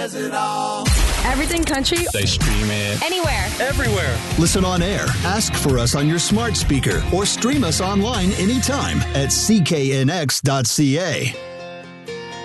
does it all. Everything country. They stream it anywhere. everywhere. Listen on air, ask for us on your smart speaker, or stream us online anytime at cknx.ca.